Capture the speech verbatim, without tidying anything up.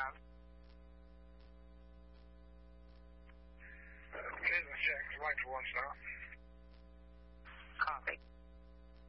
five. Business check, right to one stop. Copy.